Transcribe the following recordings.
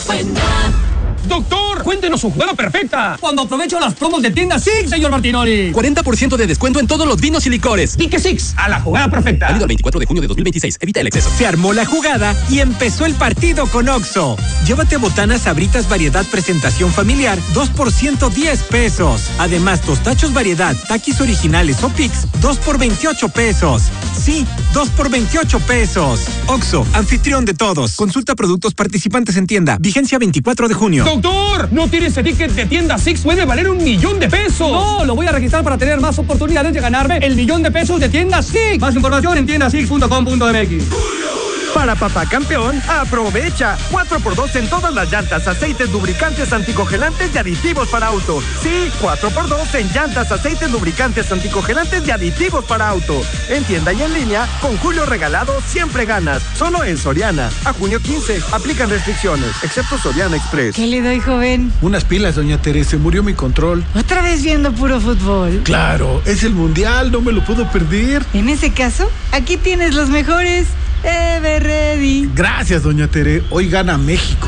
buena. Doctor, cuéntenos su jugada perfecta. Cuando aprovecho las promos de tienda Six, señor Martinoli. 40% de descuento en todos los vinos y licores. Pique Six, a la jugada perfecta. Válido el 24 de junio de 2026. Evita el exceso. Se armó la jugada y empezó el partido con Oxxo. Llévate botanas Sabritas variedad presentación familiar, 2 por 110 pesos. Además, tostachos variedad, taquis originales o Pix, 2 por 28 pesos. Sí, 2 por 28 pesos. Oxxo, anfitrión de todos. Consulta productos participantes en tienda. Vigencia 24 de junio. Doctor, no tiene ese ticket de tienda Six, puede valer $1,000,000 de pesos. No, lo voy a registrar para tener más oportunidades de ganarme el $1,000,000 de pesos de tienda Six. Más información en tiendasix.com.mx. Para papá campeón, aprovecha 4x2 en todas las llantas, aceites, lubricantes, anticongelantes y aditivos para auto. Sí, 4x2 en llantas, aceites, lubricantes, anticongelantes y aditivos para auto. En tienda y en línea, con Julio regalado siempre ganas. Solo en Soriana. A junio 15, aplican restricciones, excepto Soriana Express. ¿Qué le doy, joven? Unas pilas, doña Teresa, murió mi control. ¿Otra vez viendo puro fútbol? Claro, es el mundial, no me lo puedo perder. En ese caso, aquí tienes los mejores. Everready. Gracias, doña Tere. Hoy gana México.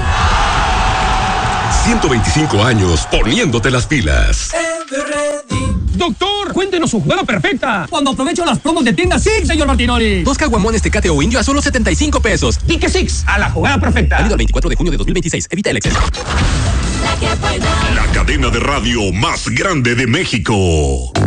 125 años poniéndote las pilas. Everready. Doctor, cuéntenos su jugada perfecta. Cuando aprovecho las promos de tienda Six, señor Martinoli. 2 caguamones Tecate o Indio a solo 75 pesos. Pique Six, a la jugada perfecta. Válido el 24 de junio de 2026. Evita el exceso. La cadena de radio más grande de México.